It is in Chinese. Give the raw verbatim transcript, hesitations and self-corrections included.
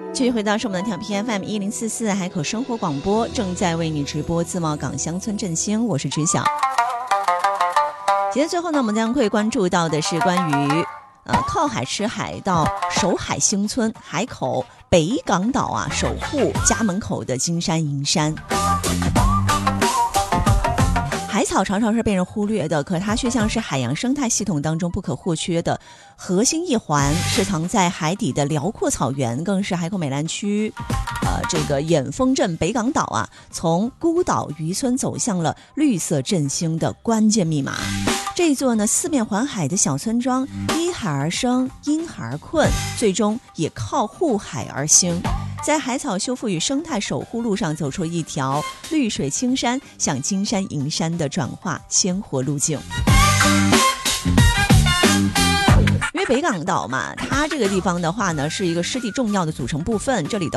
继续回到是我们的调频 F M 一零四四海口生活广播，正在为你直播自贸港乡村振兴，我是知晓。今天最后呢，我们将会关注到的是关于呃靠海吃海到守海兴村海口北港岛啊，守护家门口的金山银山。海草常常是被人忽略的，可它却像是海洋生态系统当中不可或缺的核心一环，是藏在海底的辽阔草原，更是海口美兰区呃，这个眼峰镇北港岛啊，从孤岛渔村走向了绿色振兴的关键密码。这座呢四面环海的小村庄，依海而生，因海而困，最终也靠护海而兴。在海草修复与生态守护路上走出一条绿水青山向金山银山的转化鲜活路径。因为北港岛嘛，它这个地方的话呢，是一个湿地重要的组成部分，这里的